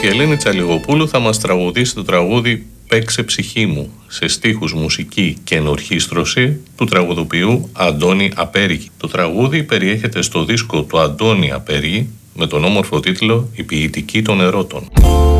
Η Ελένη Τσαλιγοπούλου θα μας τραγουδήσει το τραγούδι «Παίξε ψυχή μου» σε στίχους, μουσική και ενορχήστρωση του τραγουδοποιού Αντώνη Απέρη. Το τραγούδι περιέχεται στο δίσκο του Αντώνη Απέρη με τον όμορφο τίτλο «Η ποιητική των ερώτων».